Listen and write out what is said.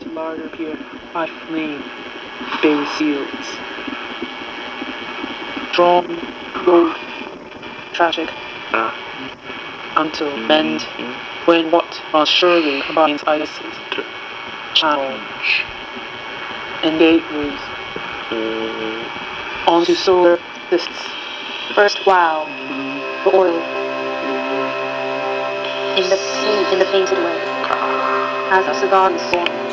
larder appear by flame, bay seals. Strong, gold, tragic, until bend, when what must surely combines Isis, challenge, and gateways, onto solar lists. First wow, the oil, in the painted way, as a cigar is born.